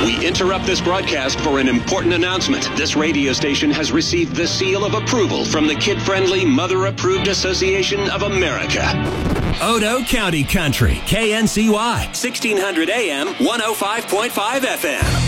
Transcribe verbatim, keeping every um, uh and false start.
We interrupt this broadcast for an important announcement. This radio station has received the seal of approval from the Kid-Friendly Mother-Approved Association of America. Odo County Country, K N C Y, sixteen hundred A M, one oh five point five F M.